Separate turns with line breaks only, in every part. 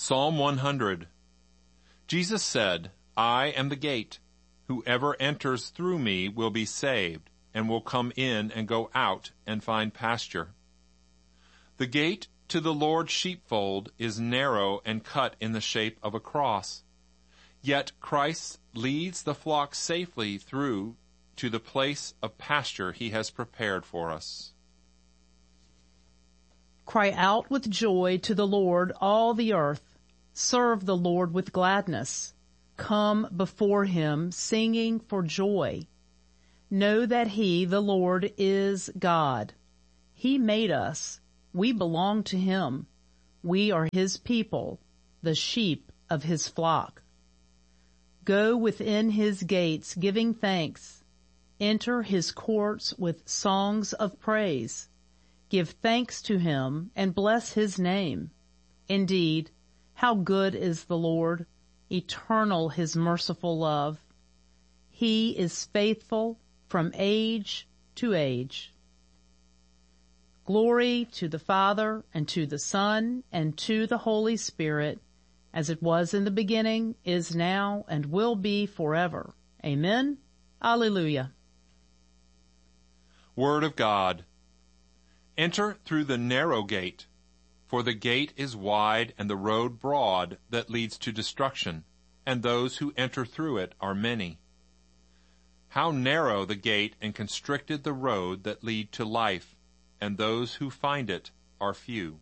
Psalm 100. Jesus said, I am the gate. Whoever enters through me will be saved, and will come in and go out and find pasture. The gate to the Lord's sheepfold is narrow and cut in the shape of a cross. Yet Christ leads the flock safely through to the place of pasture he has prepared for us.
Cry out with joy to the Lord, all the earth. Serve the Lord with gladness. Come before him singing for joy. Know that he, the Lord, is God. He made us. We belong to him. We are his people, the sheep of his flock. Go within his gates giving thanks. Enter his courts with songs of praise. Give thanks to him and bless his name. Indeed, how good is the Lord, eternal his merciful love. He is faithful from age to age. Glory to the Father, and to the Son, and to the Holy Spirit, as it was in the beginning, is now, and will be forever. Amen. Alleluia.
Word of God. Enter through the narrow gate, for the gate is wide and the road broad that leads to destruction, and those who enter through it are many. How narrow the gate and constricted the road that lead to life, and those who find it are few.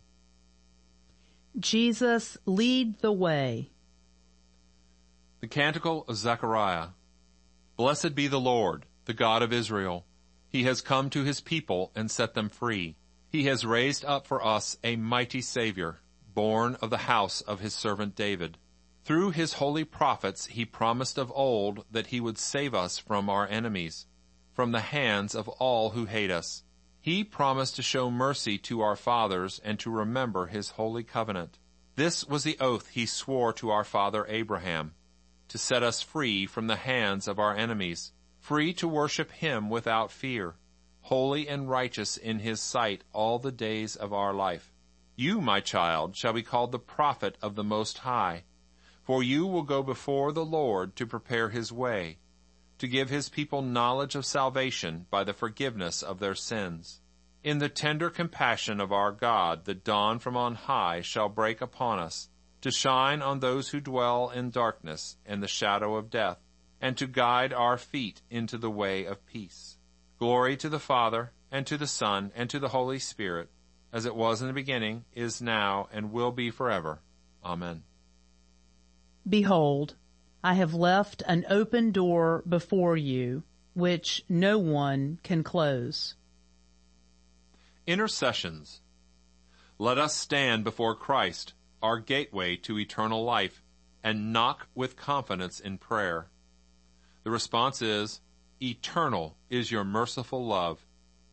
Jesus, lead the way.
The Canticle of Zechariah. Blessed be the Lord, the God of Israel. He has come to his people and set them free. He has raised up for us a mighty Savior, born of the house of his servant David. Through his holy prophets he promised of old that he would save us from our enemies, from the hands of all who hate us. He promised to show mercy to our fathers and to remember his holy covenant. This was the oath he swore to our father Abraham, to set us free from the hands of our enemies, free to worship him without fear, holy and righteous in his sight all the days of our life. You, my child, shall be called the prophet of the Most High, for you will go before the Lord to prepare his way, to give his people knowledge of salvation by the forgiveness of their sins. In the tender compassion of our God, the dawn from on high shall break upon us, to shine on those who dwell in darkness and the shadow of death, and to guide our feet into the way of peace. Glory to the Father, and to the Son, and to the Holy Spirit, as it was in the beginning, is now, and will be forever. Amen.
Behold, I have left an open door before you, which no one can close.
Intercessions. Let us stand before Christ, our gateway to eternal life, and knock with confidence in prayer. The response is, Eternal is your merciful love.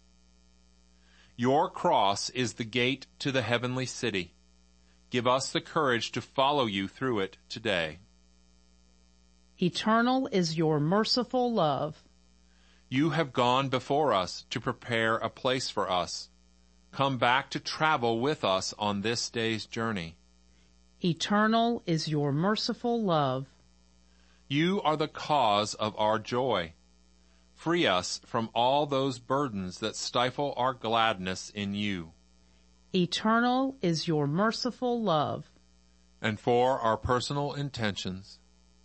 Your cross is the gate to the heavenly city. Give us the courage to follow you through it today.
Eternal is your merciful love.
You have gone before us to prepare a place for us. Come back to travel with us on this day's journey.
Eternal is your merciful love.
You are the cause of our joy. Free us from all those burdens that stifle our gladness in you.
Eternal is your merciful love.
And for our personal intentions.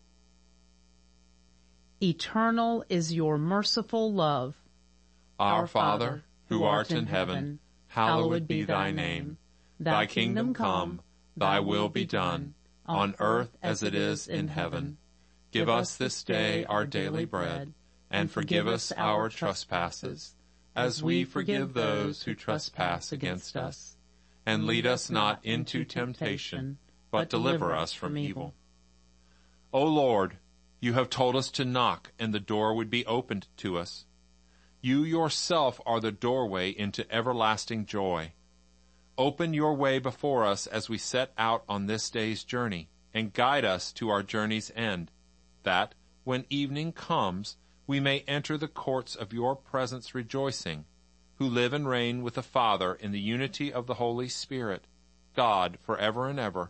Eternal is your merciful love.
Our Father, who art in heaven, hallowed be thy name. Thy kingdom come, thy will be done, on earth as it is in heaven. Give us this day our daily bread, and forgive us our trespasses, as we forgive those who trespass against us. And lead us not into temptation, but deliver us from evil. O Lord, you have told us to knock, and the door would be opened to us. You yourself are the doorway into everlasting joy. Open your way before us as we set out on this day's journey, and guide us to our journey's end, that, when evening comes, we may enter the courts of your presence rejoicing, who live and reign with the Father in the unity of the Holy Spirit, God forever and ever.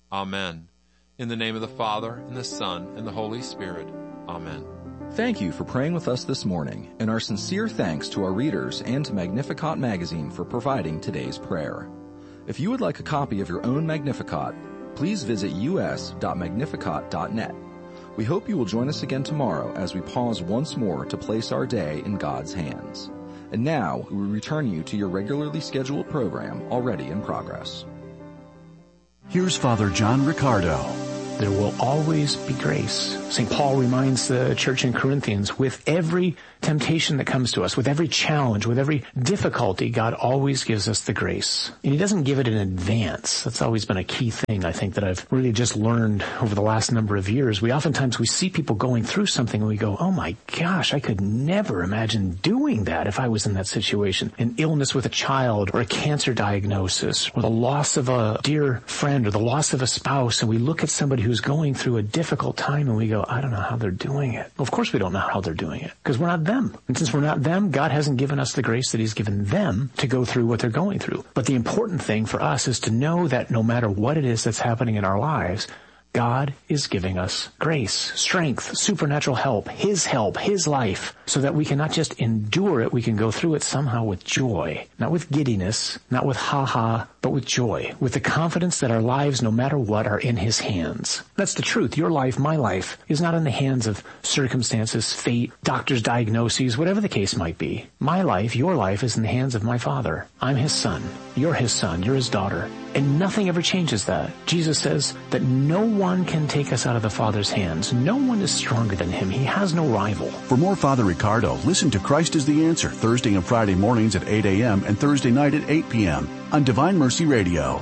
Amen. In the name of the Father, and the Son, and the Holy Spirit. Amen.
Thank you for praying with us this morning, and our sincere thanks to our readers and to Magnificat magazine for providing today's prayer. If you would like a copy of your own Magnificat, please visit us.magnificat.net. We hope you will join us again tomorrow as we pause once more to place our day in God's hands. And now, we return you to your regularly scheduled program already in progress.
Here's Father John Riccardo.
There will always be grace. St. Paul reminds the church in Corinthians, with every temptation that comes to us, with every challenge, with every difficulty, God always gives us the grace. And He doesn't give it in advance. That's always been a key thing, I think, that I've really just learned over the last number of years. We see people going through something and we go, oh my gosh, I could never imagine doing that if I was in that situation. An illness with a child, or a cancer diagnosis, or the loss of a dear friend, or the loss of a spouse, and we look at somebody who's going through a difficult time and we go, I don't know how they're doing it. Well, of course we don't know how they're doing it, because we're not them. And since we're not them, God hasn't given us the grace that He's given them to go through what they're going through. But the important thing for us is to know that no matter what it is that's happening in our lives, God is giving us grace, strength, supernatural help, His life, so that we can not just endure it, we can go through it somehow with joy, not with giddiness, not with ha-ha, but with joy, with the confidence that our lives, no matter what, are in His hands. That's the truth. Your life, my life, is not in the hands of circumstances, fate, doctor's diagnoses, whatever the case might be. My life, your life, is in the hands of my Father. I'm His son. You're His son. You're His daughter. And nothing ever changes that. Jesus says that no one can take us out of the Father's hands. No one is stronger than Him. He has no rival.
For more Father Riccardo, listen to Christ is the Answer Thursday and Friday mornings at 8 a.m. and Thursday night at 8 p.m. on Divine Mercy Radio.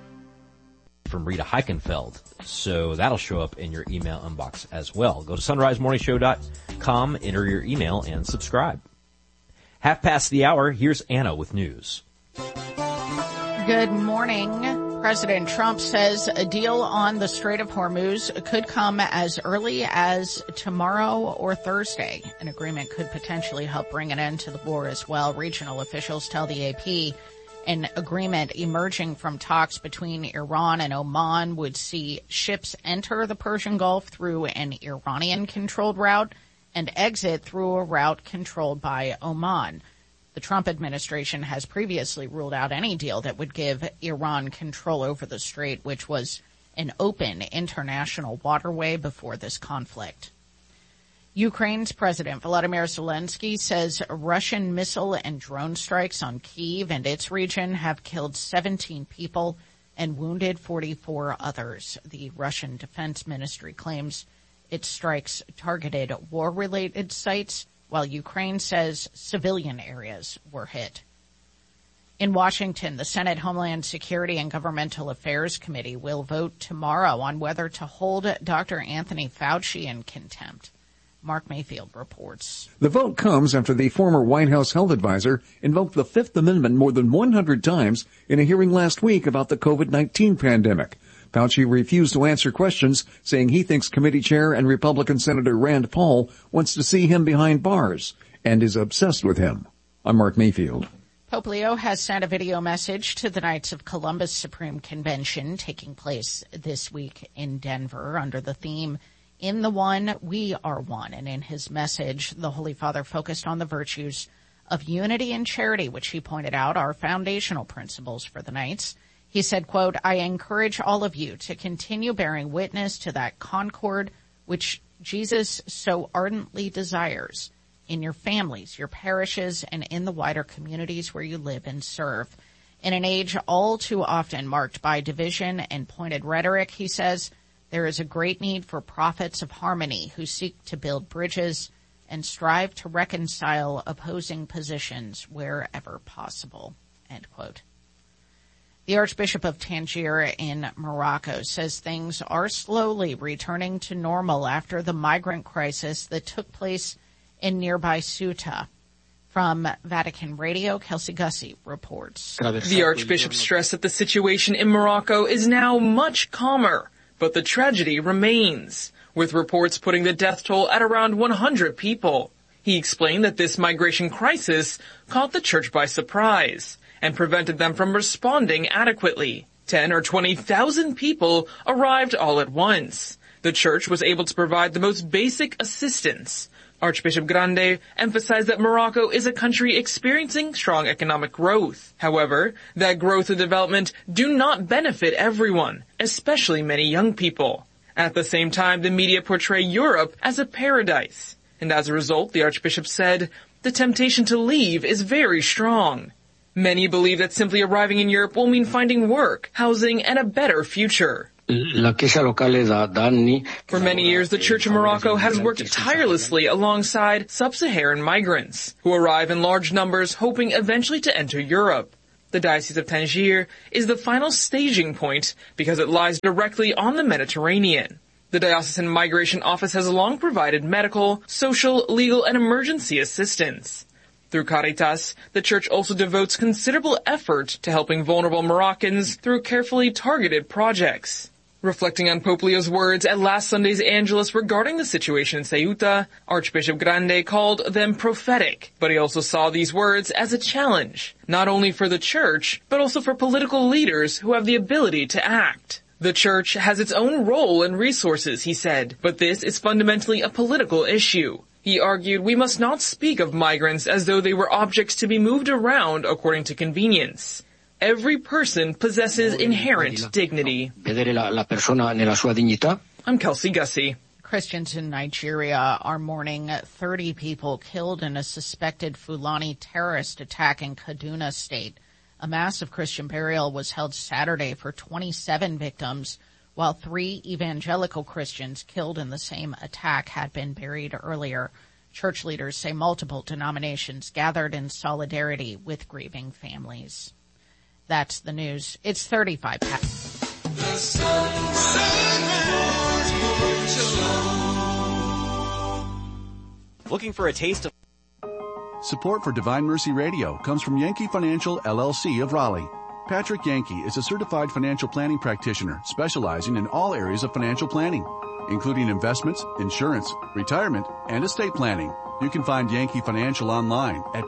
From Rita Heichenfeld. So that'll show up in your email inbox as well. Go to sunrisemorningshow.com, enter your email, and subscribe. 1:30, here's Anna with news.
Good morning. President Trump says a deal on the Strait of Hormuz could come as early as tomorrow or Thursday. An agreement could potentially help bring an end to the war as well. Regional officials tell the AP an agreement emerging from talks between Iran and Oman would see ships enter the Persian Gulf through an Iranian-controlled route and exit through a route controlled by Oman. The Trump administration has previously ruled out any deal that would give Iran control over the strait, which was an open international waterway before this conflict. Ukraine's President Volodymyr Zelensky says Russian missile and drone strikes on Kyiv and its region have killed 17 people and wounded 44 others. The Russian Defense Ministry claims its strikes targeted war-related sites, while Ukraine says civilian areas were hit. In Washington, the Senate Homeland Security and Governmental Affairs Committee will vote tomorrow on whether to hold Dr. Anthony Fauci in contempt. Mark Mayfield reports.
The vote comes after the former White House health advisor invoked the Fifth Amendment more than 100 times in a hearing last week about the COVID-19 pandemic. Fauci refused to answer questions, saying he thinks committee chair and Republican Senator Rand Paul wants to see him behind bars and is obsessed with him. I'm Mark Mayfield.
Pope Leo has sent a video message to the Knights of Columbus Supreme Convention taking place this week in Denver under the theme, In the One, We Are One. And in his message, the Holy Father focused on the virtues of unity and charity, which he pointed out are foundational principles for the Knights. He said, quote, I encourage all of you to continue bearing witness to that concord which Jesus so ardently desires in your families, your parishes, and in the wider communities where you live and serve. In an age all too often marked by division and pointed rhetoric, he says, there is a great need for prophets of harmony who seek to build bridges and strive to reconcile opposing positions wherever possible, end quote. The Archbishop of Tangier in Morocco says things are slowly returning to normal after the migrant crisis that took place in nearby Ceuta. From Vatican Radio, Kelsey Gussie reports.
The Archbishop stressed that the situation in Morocco is now much calmer, but the tragedy remains, with reports putting the death toll at around 100 people. He explained that this migration crisis caught the Church by surprise and prevented them from responding adequately. 10 or 20,000 people arrived all at once. The church was able to provide the most basic assistance. Archbishop Grande emphasized that Morocco is a country experiencing strong economic growth. However, that growth and development do not benefit everyone, especially many young people. At the same time, the media portray Europe as a paradise. And as a result, the Archbishop said, the temptation to leave is very strong. Many believe that simply arriving in Europe will mean finding work, housing, and a better future. For many years, the Church of Morocco has worked tirelessly alongside sub-Saharan migrants, who arrive in large numbers hoping eventually to enter Europe. The Diocese of Tangier is the final staging point because it lies directly on the Mediterranean. The Diocesan Migration Office has long provided medical, social, legal, and emergency assistance. Through Caritas, the Church also devotes considerable effort to helping vulnerable Moroccans through carefully targeted projects. Reflecting on Pope Leo's words at last Sunday's Angelus regarding the situation in Ceuta, Archbishop Grande called them prophetic, but he also saw these words as a challenge, not only for the Church, but also for political leaders who have the ability to act. The Church has its own role and resources, he said, but this is fundamentally a political issue. He argued we must not speak of migrants as though they were objects to be moved around according to convenience. Every person possesses inherent dignity. I'm Kelsey Gussie.
Christians in Nigeria are mourning 30 people killed in a suspected Fulani terrorist attack in Kaduna State. A massive Christian burial was held Saturday for 27 victims, while 3 evangelical Christians killed in the same attack had been buried earlier. Church leaders say multiple denominations gathered in solidarity with grieving families. That's the news. It's 35 past.
Looking for a taste of...
Support for Divine Mercy Radio comes from Yankee Financial, LLC of Raleigh. Patrick Yankee is a certified financial planning practitioner specializing in all areas of financial planning, including investments, insurance, retirement, and estate planning. You can find Yankee Financial online at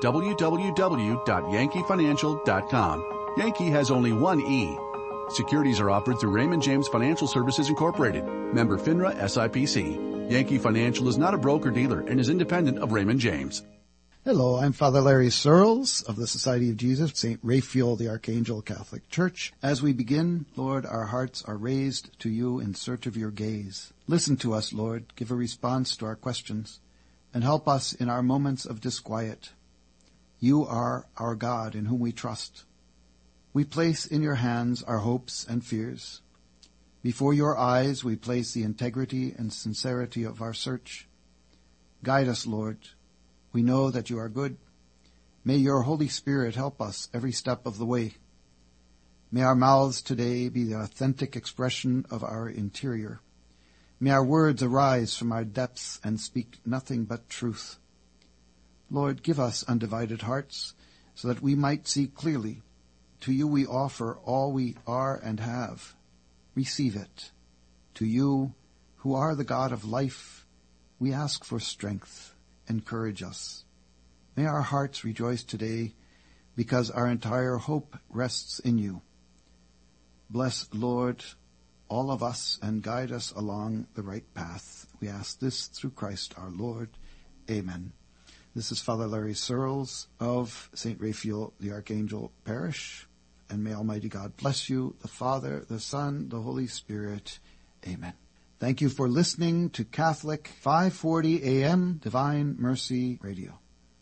www.yankeefinancial.com. Yankee has only one E. Securities are offered through Raymond James Financial Services Incorporated, member FINRA SIPC. Yankee Financial is not a broker-dealer and is independent of Raymond James.
Hello, I'm Father Larry Searles of the Society of Jesus, St. Raphael the Archangel Catholic Church. As we begin, Lord, our hearts are raised to you in search of your gaze. Listen to us, Lord, give a response to our questions, and help us in our moments of disquiet. You are our God in whom we trust. We place in your hands our hopes and fears. Before your eyes we place the integrity and sincerity of our search. Guide us, Lord. We know that you are good. May your Holy Spirit help us every step of the way. May our mouths today be the authentic expression of our interior. May our words arise from our depths and speak nothing but truth. Lord, give us undivided hearts so that we might see clearly. To you we offer all we are and have. Receive it. To you, who are the God of life, we ask for strength. Encourage us. May our hearts rejoice today because our entire hope rests in you. Bless, Lord, all of us and guide us along the right path. We ask this through Christ our Lord. Amen. This is Father Larry Searles of St. Raphael the Archangel Parish. And may Almighty God bless you, the Father, the Son, the Holy Spirit. Amen. Thank you for listening to Catholic 540 AM Divine Mercy Radio.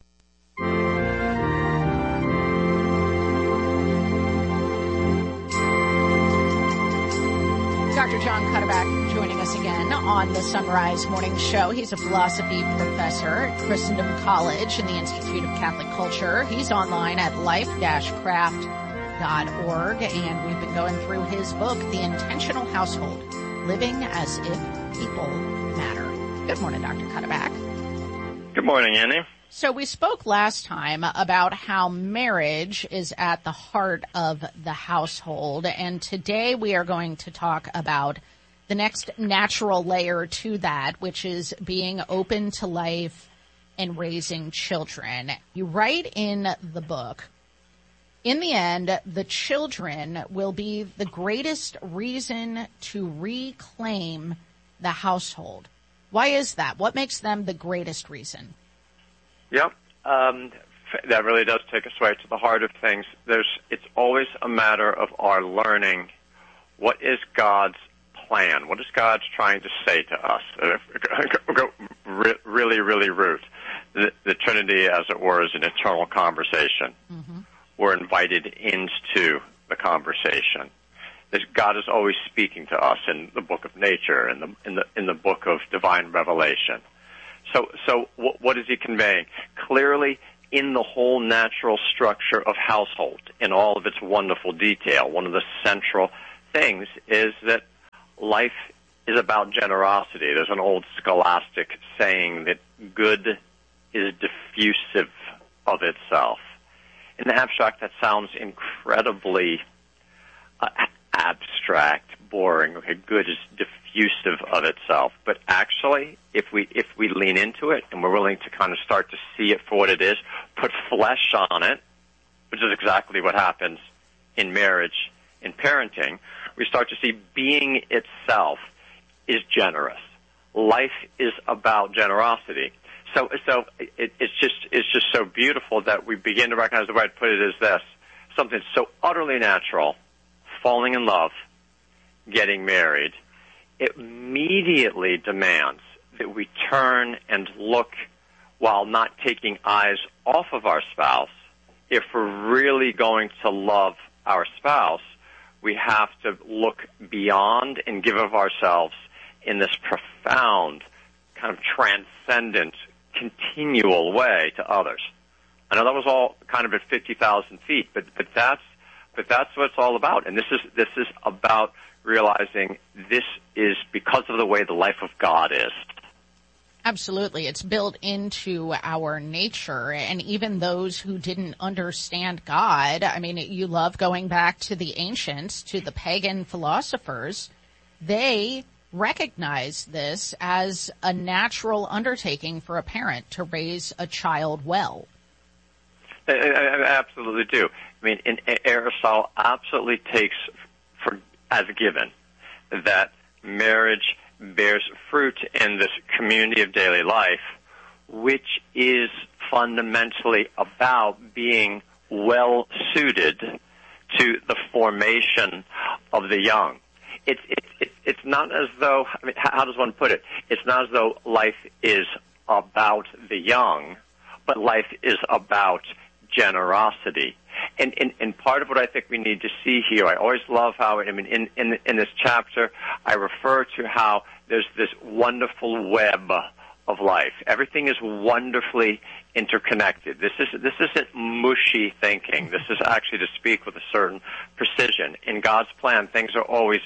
Dr. John Cuddeback joining us again on the Sunrise Morning Show. He's a philosophy professor at Christendom College in the Institute of Catholic Culture. He's online at life-craft.org, and we've been going through his book, The Intentional Household, Living as If People Matter. Good morning, Dr. Cuddeback.
Good morning, Annie.
So we spoke last time about how marriage is at the heart of the household, and today we are going to talk about the next natural layer to that, which is being open to life and raising children. You write in the book In the end, the children will be the greatest reason to reclaim the household. Why is that? What makes them the greatest reason?
Yep. That really does take us right to the heart of things. It's always a matter of our learning what is God's plan. What is God trying to say to us? Go really, really root. The Trinity, as it were, is an eternal conversation. Mm-hmm. We're invited into the conversation. God is always speaking to us in the book of nature, in the book of divine revelation. So what is he conveying? Clearly, in the whole natural structure of household, in all of its wonderful detail, one of the central things is that life is about generosity. There's an old scholastic saying that good is diffusive of itself. In the abstract, that sounds incredibly abstract, boring. Okay, good is diffusive of itself. But actually, if we lean into it and we're willing to kind of start to see it for what it is, put flesh on it, which is exactly what happens in marriage, in parenting, we start to see being itself is generous. Life is about generosity. So it's just so beautiful that we begin to recognize, the way I'd put it is this: something so utterly natural, falling in love, getting married, it immediately demands that we turn and look while not taking eyes off of our spouse. If we're really going to love our spouse, we have to look beyond and give of ourselves in this profound, kind of transcendent, continual way to others. I know that was all kind of at 50,000 feet, but that's what it's all about. And this is about realizing this is because of the way the life of God is.
Absolutely. It's built into our nature. And even those who didn't understand God, I mean, you love going back to the ancients, to the pagan philosophers, they recognize this as a natural undertaking for a parent to raise a child well.
I absolutely do. I mean, Aristotle absolutely takes as a given that marriage bears fruit in this community of daily life, which is fundamentally about being well suited to the formation of the young. It's not as though, I mean, how does one put it? It's not as though life is about the young, but life is about generosity. And part of what I think we need to see here, I always love how, I mean, in this chapter, I refer to how there's this wonderful web of life. Everything is wonderfully interconnected. This isn't mushy thinking. This is actually to speak with a certain precision. In God's plan, things are always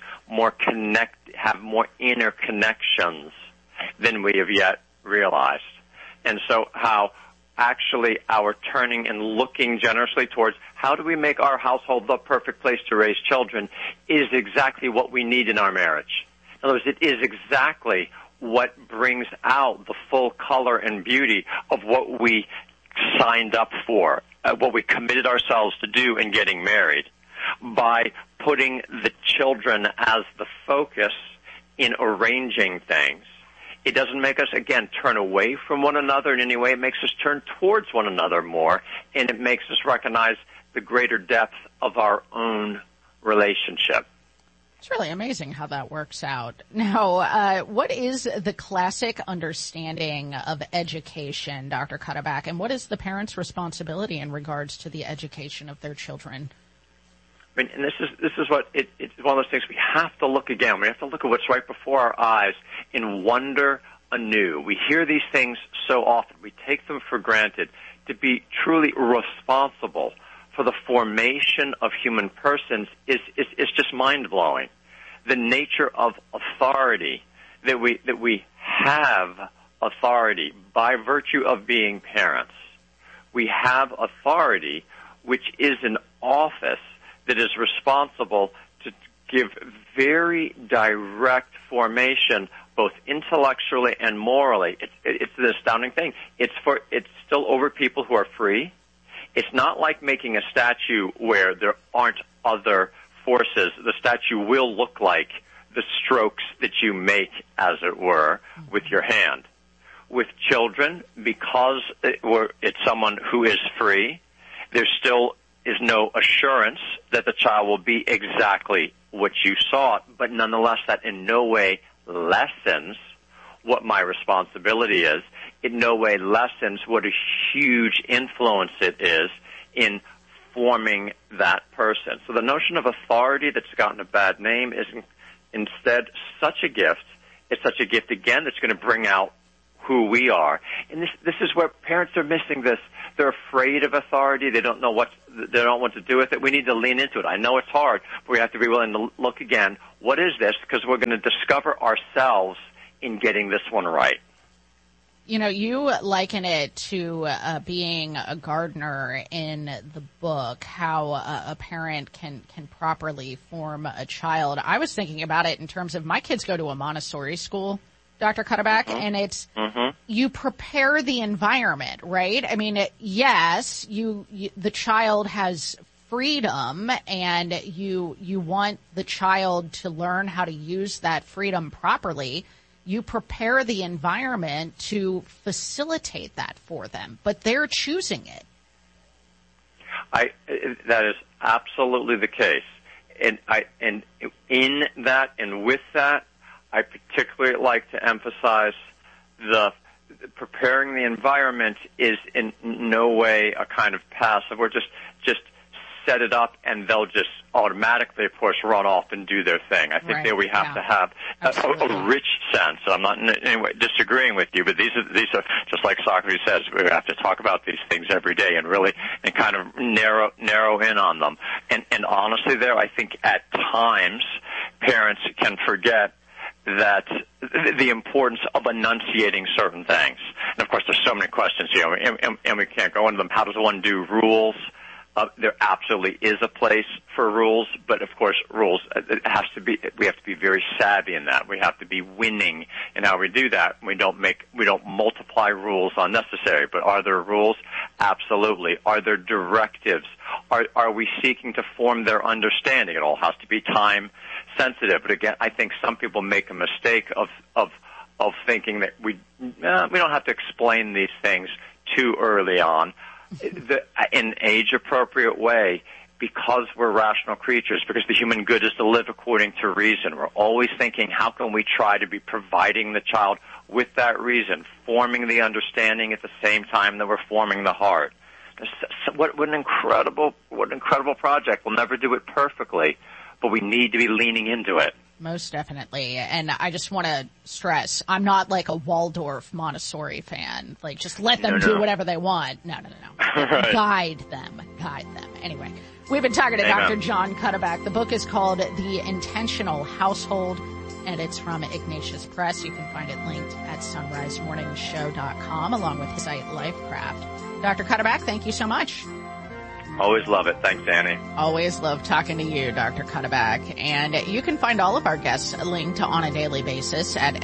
have more interconnections than we have yet realized. And so how actually our turning and looking generously towards how do we make our household the perfect place to raise children is exactly what we need in our marriage. In other words, it is exactly what brings out the full color and beauty of what we signed up for, what we committed ourselves to do in getting married, by putting the children as the focus in arranging things. It doesn't make us, again, turn away from one another in any way. It makes us turn towards one another more, and it makes us recognize the greater depth of our own relationship.
It's really amazing how that works out. Now, what is the classic understanding of education, Dr. Cuddeback, and what is the parent's responsibility in regards to the education of their children?
I mean, and this is what it's one of those things we have to look again. We have to look at what's right before our eyes and wonder anew. We hear these things so often. We take them for granted. To be truly responsible for the formation of human persons is just mind-blowing. The nature of authority, that we have authority by virtue of being parents. We have authority, which is an office that is responsible to give very direct formation, both intellectually and morally. It's an astounding thing. It's still over people who are free. It's not like making a statue where there aren't other forces. The statue will look like the strokes that you make, as it were, with your hand. With children, because it's someone who is free, there still is no assurance that the child will be exactly what you saw, but nonetheless that in no way lessens what my responsibility is. It no way lessens what a huge influence it is in forming that person. So the notion of authority that's gotten a bad name is instead such a gift. It's such a gift, again, that's going to bring out who we are. And this is where parents are missing this. They're afraid of authority. They don't know what to do with it. We need to lean into it. I know it's hard, but we have to be willing to look again. What is this? Because we're going to discover ourselves in getting this one right.
You know, you liken it to being a gardener in the book, how a parent can properly form a child. I was thinking about it in terms of my kids go to a Montessori school, Dr. Cuddeback, and it's you prepare the environment, right? I mean, yes, the child has freedom, and you want the child to learn how to use that freedom properly. You prepare the environment to facilitate that for them, but they're choosing it.
That is absolutely the case, and in that and with that, I particularly like to emphasize the preparing the environment is in no way a kind of passive or just set it up and they'll just automatically, of course, run off and do their thing. I think that we have to have a rich sense. I'm not in any way disagreeing with you, but these are just like Socrates says, we have to talk about these things every day and really and kind of narrow in on them. And honestly, there, I think at times parents can forget that the importance of enunciating certain things. And of course, there's so many questions here, and we can't go into them. How does one do rules? There absolutely is a place for rules, but of course, rules, we have to be very savvy in that. We have to be winning in how we do that. We don't multiply rules unnecessary, but are there rules? Absolutely. Are there directives? Are we seeking to form their understanding? It all has to be time sensitive. But again, I think some people make a mistake of thinking that we don't have to explain these things too early on. In age-appropriate way, because we're rational creatures, because the human good is to live according to reason. We're always thinking, how can we try to be providing the child with that reason, forming the understanding at the same time that we're forming the heart. What an incredible project. We'll never do it perfectly, but we need to be leaning into it.
Most definitely. And I just want to stress, I'm not like a Waldorf Montessori fan. Like, just let them do whatever they want. No. Right. Guide them. Anyway, we've been talking to Dr. John Cuddeback. The book is called The Intentional Household, and it's from Ignatius Press. You can find it linked at sunrisemorningshow.com, along with his site, Lifecraft. Dr. Cuddeback, thank you so much.
Always love it. Thanks, Annie.
Always love talking to you, Dr. Cuddeback. And you can find all of our guests linked on a daily basis at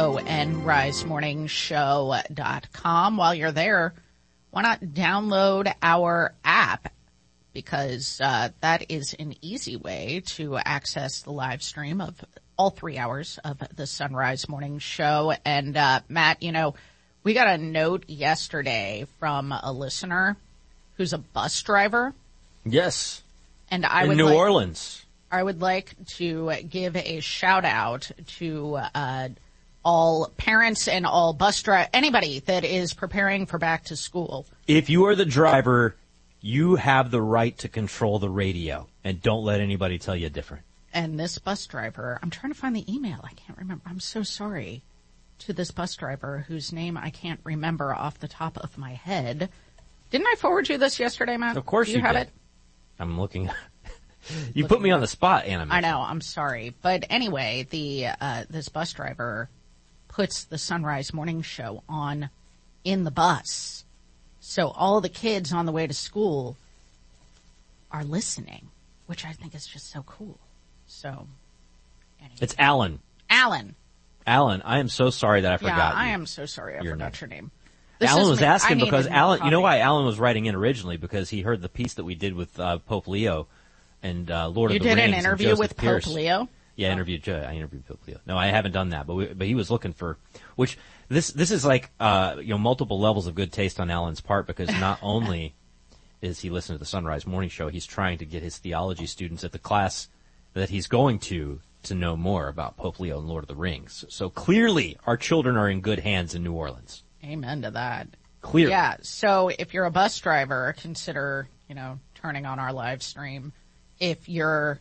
sunrisemorningshow.com. While you're there, why not download our app? Because that is an easy way to access the live stream of all 3 hours of the Sunrise Morning Show. And Matt, we got a note yesterday from a listener who's a bus driver.
Yes.
And
in New Orleans.
I would like to give a shout out to all parents and all bus drivers, anybody that is preparing for back to school.
If you are the driver, you have the right to control the radio, and don't let anybody tell you different.
And this bus driver, I'm trying to find the email. I can't remember. I'm so sorry to this bus driver whose name I can't remember off the top of my head. Didn't I forward you this yesterday, Matt?
Of course you
have
did.
It?
I'm looking. You put me on the spot, Anna.
I know. I'm sorry. But anyway, this bus driver puts the Sunrise Morning Show on in the bus. So all the kids on the way to school are listening, which I think is just so cool. So anyway.
It's Alan.
Alan,
I am so sorry that I forgot.
I am so sorry I forgot your name.
Alan was asking because Alan, you know why Alan was writing in originally? Because he heard the piece that we did with Pope Leo and Lord of the Rings.
You did an interview with
Pierce.
Pope Leo?
Yeah, I interviewed Pope Leo. No, I haven't done that, but he was looking for, which this is like multiple levels of good taste on Alan's part, because not only is he listening to the Sunrise Morning Show, he's trying to get his theology students at the class that he's going to know more about Pope Leo and Lord of the Rings. So clearly, our children are in good hands in New Orleans.
Amen to that.
Clearly.
Yeah, so if you're a bus driver, consider, turning on our live stream. If you're,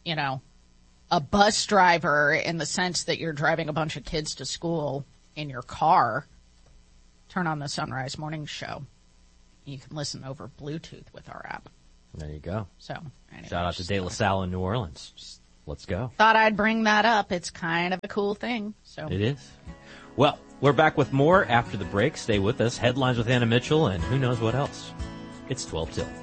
a bus driver in the sense that you're driving a bunch of kids to school in your car, turn on the Sunrise Morning Show. You can listen over Bluetooth with our app.
There you go.
So, anyway,
shout out to De La Salle in New Orleans. Let's go.
Thought I'd bring that up. It's kind of a cool thing. So
it is. Well, we're back with more after the break. Stay with us. Headlines with Anna Mitchell and who knows what else. It's 12 till.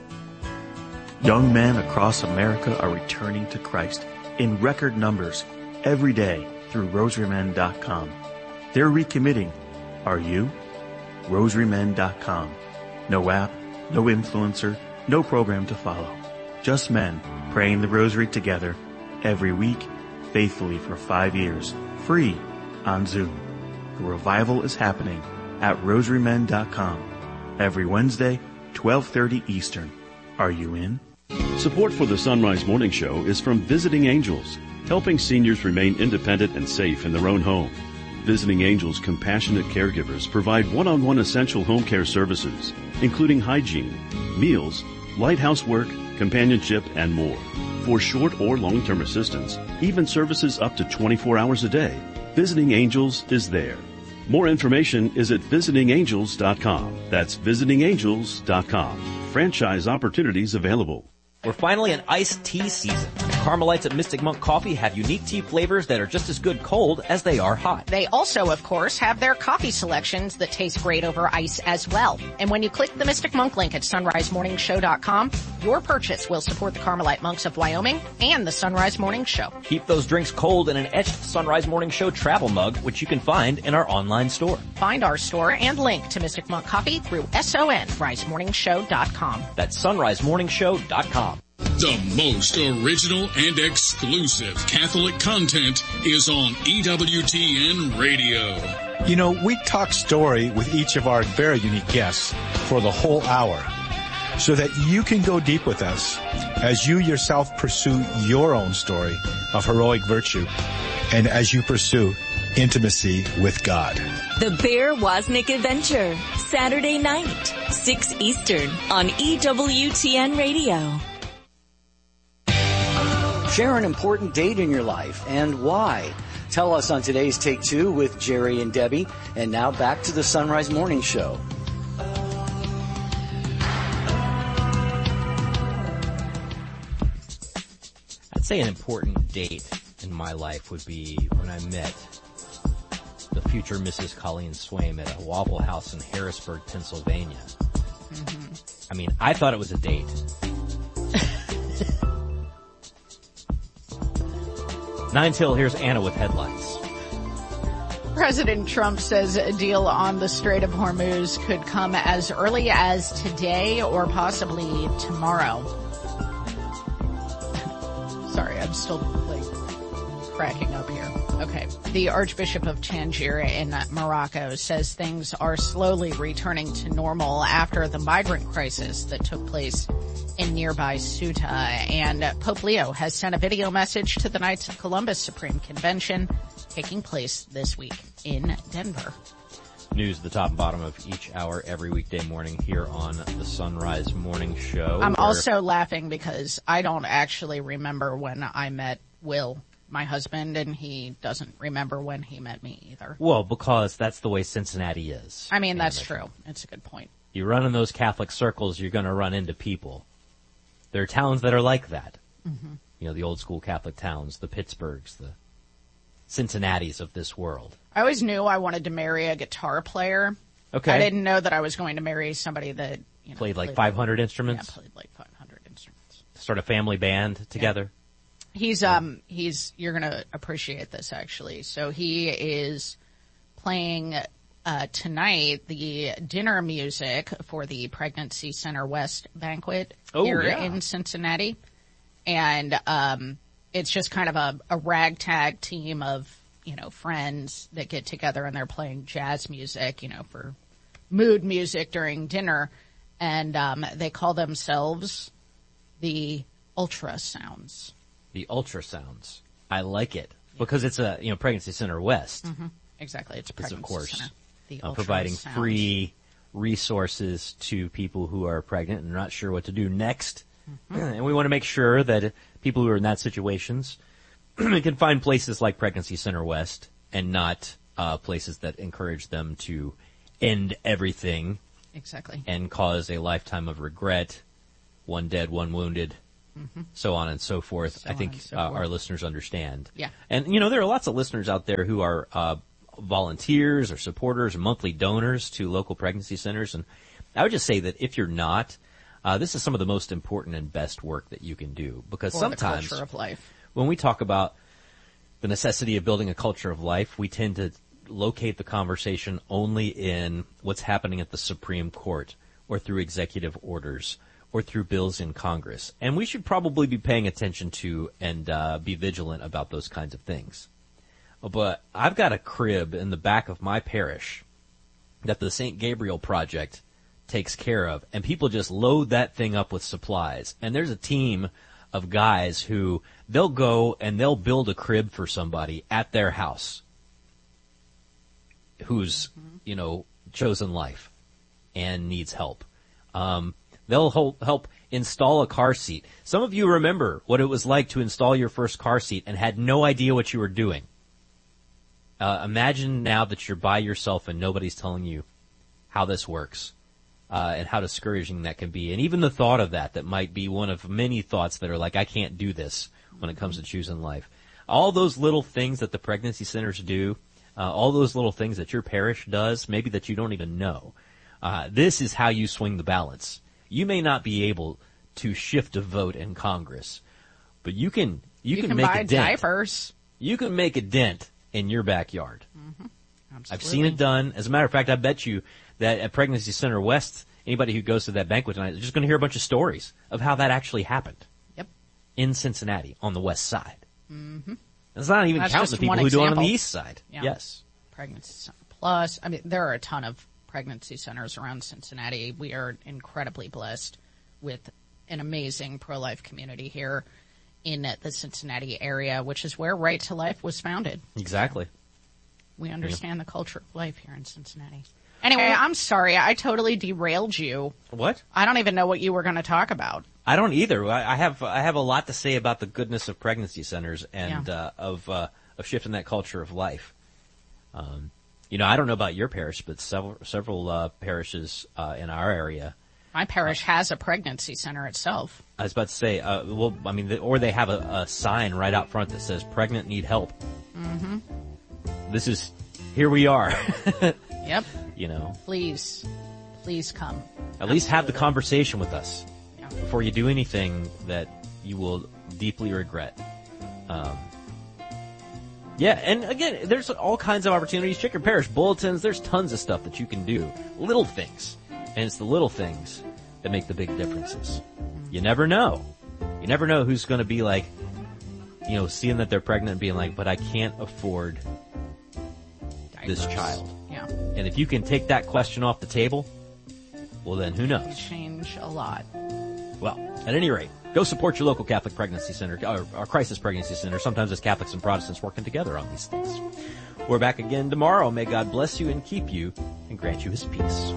Young men across America are returning to Christ in record numbers every day through rosarymen.com. They're recommitting. Are you? rosarymen.com. No app, no influencer, no program to follow. Just men praying the rosary together every week, faithfully for 5 years, free on Zoom. The revival is happening at rosarymen.com every Wednesday, 12:30 Eastern. Are you in?
Support for the Sunrise Morning Show is from Visiting Angels, helping seniors remain independent and safe in their own home. Visiting Angels compassionate caregivers provide one-on-one essential home care services, including hygiene, meals, light housework, companionship, and more. For short or long-term assistance, even services up to 24 hours a day, Visiting Angels is there. More information is at visitingangels.com. That's visitingangels.com. Franchise opportunities available.
We're finally in iced tea season. Carmelites at Mystic Monk Coffee have unique tea flavors that are just as good cold as they are hot.
They also, of course, have their coffee selections that taste great over ice as well. And when you click the Mystic Monk link at sunrisemorningshow.com, your purchase will support the Carmelite Monks of Wyoming and the Sunrise Morning Show.
Keep those drinks cold in an etched Sunrise Morning Show travel mug, which you can find in our online store.
Find our store and link to Mystic Monk Coffee through sunrisemorningshow.com.
That's sunrisemorningshow.com.
The most original and exclusive Catholic content is on EWTN Radio.
You know, we talk story with each of our very unique guests for the whole hour so that you can go deep with us as you yourself pursue your own story of heroic virtue and as you pursue intimacy with God.
The Bear Wozniak Adventure, Saturday night, 6 Eastern on EWTN Radio.
Share an important date in your life and why. Tell us on today's Take Two with Jerry and Debbie. And now back to the Sunrise Morning Show.
I'd say an important date in my life would be when I met the future Mrs. Colleen Swaim at a Waffle House in Harrisburg, Pennsylvania. Mm-hmm. I mean, I thought it was a date. 9 till, here's Anna with headlines.
President Trump says a deal on the Strait of Hormuz could come as early as today or possibly tomorrow. Sorry, I'm still cracking up here. Okay. The Archbishop of Tangier in Morocco says things are slowly returning to normal after the migrant crisis that took place in nearby Ceuta. And Pope Leo has sent a video message to the Knights of Columbus Supreme Convention taking place this week in Denver.
News at the top and bottom of each hour every weekday morning here on the Sunrise Morning Show.
I'm also laughing because I don't actually remember when I met Will, my husband, and he doesn't remember when he met me either.
Well, because that's the way Cincinnati is.
I mean, that's true. It's a good point.
You run in those Catholic circles, you're going to run into people. There are towns that are like that. Mm-hmm. You know, the old school Catholic towns, the Pittsburghs, the Cincinnatis of this world.
I always knew I wanted to marry a guitar player.
Okay.
I didn't know that I was going to marry somebody that,
played like 500 instruments?
Yeah, played like 500 instruments.
Start a family band together?
Yeah. You're going to appreciate this actually. So he is playing tonight the dinner music for the Pregnancy Center West banquet here in Cincinnati. And it's just kind of a ragtag team of, friends that get together and they're playing jazz music, for mood music during dinner. And they call themselves the Ultrasounds.
The Ultrasounds. I like it because it's a Pregnancy Center West.
Mm-hmm. Exactly, it's a Pregnancy
of course
Center. The
providing
Ultrasounds.
free resources to people who are pregnant and not sure what to do next. Mm-hmm. And we want to make sure that people who are in that situations can find places like Pregnancy Center West and not places that encourage them to end everything.
Exactly.
And cause a lifetime of regret, one dead, one wounded, so on and so forth. I think our listeners understand.
Yeah.
And, there are lots of listeners out there who are volunteers or supporters or monthly donors to local pregnancy centers. And I would just say that if you're not, this is some of the most important and best work that you can do. Because
for
sometimes
the culture of life.
When we talk about the necessity of building a culture of life, we tend to locate the conversation only in what's happening at the Supreme Court or through executive orders or through bills in Congress. And we should probably be paying attention to and be vigilant about those kinds of things. But I've got a crib in the back of my parish that the St. Gabriel Project takes care of, and people just load that thing up with supplies. And there's a team of guys who they'll go and they'll build a crib for somebody at their house who's, chosen life and needs help. They'll help install a car seat. Some of you remember what it was like to install your first car seat and had no idea what you were doing. Imagine now that you're by yourself and nobody's telling you how this works, and how discouraging that can be. And even the thought of that might be one of many thoughts that are like, I can't do this when it comes to choosing life. All those little things that the pregnancy centers do, all those little things that your parish does, maybe that you don't even know. This is how you swing the balance. You may not be able to shift a vote in Congress, but you can make
buy
a dent.
Diapers.
You can make a dent in your backyard.
Mm-hmm.
I've seen it done. As a matter of fact, I bet you that at Pregnancy Center West, anybody who goes to that banquet tonight is just going to hear a bunch of stories of how that actually happened.
Yep.
In Cincinnati, on the west side.
Mm-hmm.
That's not even counting the people who do it on the east side.
Yeah.
Yes.
Pregnancy Center Plus. There are a ton of pregnancy centers around Cincinnati. We are incredibly blessed with an amazing pro-life community here in the Cincinnati area, which is where Right to Life was founded.
Exactly.
We understand the culture of life here in Cincinnati. Anyway, I'm sorry. I totally derailed you.
What?
I don't even know what you were going to talk about.
I don't either. I have a lot to say about the goodness of pregnancy centers and of shifting that culture of life. I don't know about your parish, but several parishes in our area.
My parish has a pregnancy center itself.
I was about to say, or they have a sign right out front that says "Pregnant Need Help."
Mm-hmm.
Here we are.
Yep.
Please
come.
At least have the conversation with us before you do anything that you will deeply regret. And again, there's all kinds of opportunities. Check your parish bulletins. There's tons of stuff that you can do. Little things. And it's the little things that make the big differences. You never know. You never know who's going to be like, seeing that they're pregnant and being like, but I can't afford this child.
Yeah.
And if you can take that question off the table, well then who knows?
Change a lot.
Well, at any rate, go support your local Catholic pregnancy center, or crisis pregnancy center. Sometimes it's Catholics and Protestants working together on these things. We're back again tomorrow. May God bless you and keep you and grant you his peace.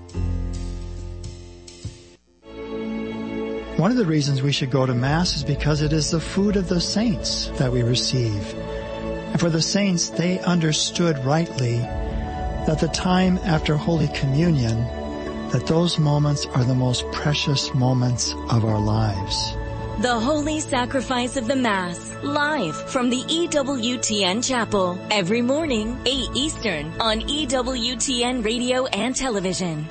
One of the reasons we should go to Mass is because it is the food of the saints that we receive. And for the saints, they understood rightly that the time after Holy Communion, that those moments are the most precious moments of our lives.
The Holy Sacrifice of the Mass, live from the EWTN Chapel, every morning, 8 Eastern, on EWTN Radio and Television.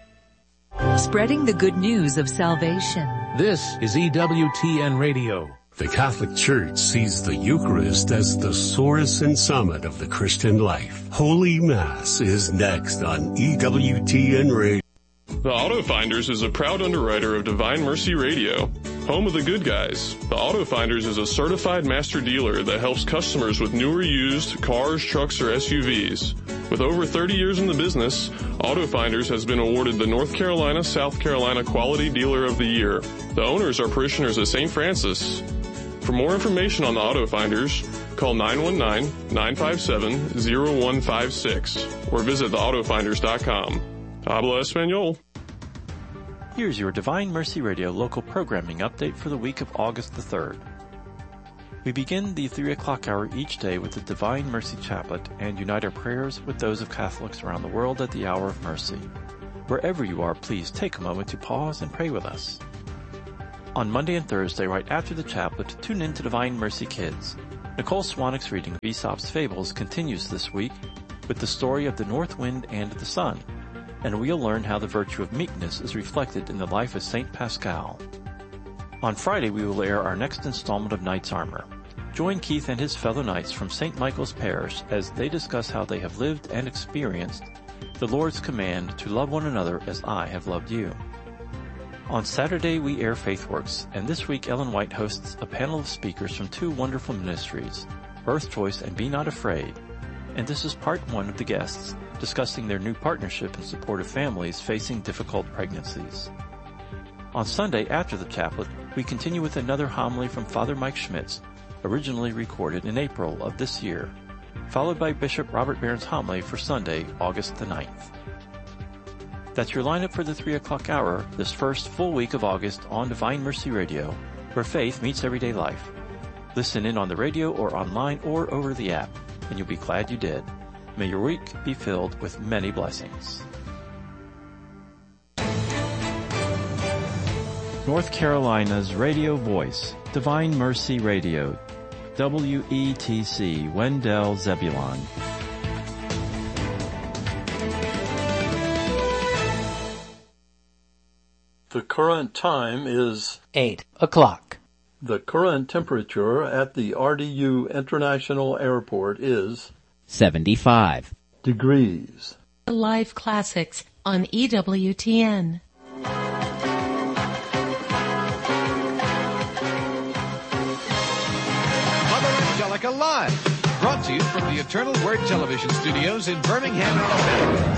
Spreading the good news of salvation.
This is EWTN Radio.
The Catholic Church sees the Eucharist as the source and summit of the Christian life. Holy Mass is next on EWTN Radio.
The Auto Finders is a proud underwriter of Divine Mercy Radio, home of the good guys. The Auto Finders is a certified master dealer that helps customers with new or used cars, trucks, or SUVs. With over 30 years in the business, Auto Finders has been awarded the North Carolina, South Carolina Quality Dealer of the Year. The owners are parishioners of St. Francis. For more information on the Auto Finders, call 919-957-0156 or visit theautofinders.com. Habla Espanol.
Here's your Divine Mercy Radio local programming update for the week of August the 3rd. We begin the 3 o'clock hour each day with the Divine Mercy Chaplet and unite our prayers with those of Catholics around the world at the hour of mercy. Wherever you are, please take a moment to pause and pray with us. On Monday and Thursday, right after the chaplet, tune in to Divine Mercy Kids. Nicole Swanwick's reading of Aesop's Fables continues this week with the story of the North Wind and the Sun, and we'll learn how the virtue of meekness is reflected in the life of Saint Pascal. On Friday, we will air our next installment of Knight's Armor. Join Keith and his fellow knights from St. Michael's Parish as they discuss how they have lived and experienced the Lord's command to love one another as I have loved you. On Saturday, we air FaithWorks, and this week Ellen White hosts a panel of speakers from two wonderful ministries, Birth Choice and Be Not Afraid. And this is part one of the guests discussing their new partnership in support of families facing difficult pregnancies. On Sunday, after the chaplet, we continue with another homily from Father Mike Schmitz, originally recorded in April of this year, followed by Bishop Robert Barron's homily for Sunday, August the 9th. That's your lineup for the 3 o'clock hour this first full week of August on Divine Mercy Radio, where faith meets everyday life. Listen in on the radio or online or over the app, and you'll be glad you did. May your week be filled with many blessings. North Carolina's radio voice, Divine Mercy Radio, WETC, Wendell Zebulon.
The current time is
8 o'clock.
The current temperature at the RDU International Airport is
75
degrees.
Live Classics on EWTN.
Mother Angelica Live, brought to you from the Eternal Word Television Studios in Birmingham, Alabama.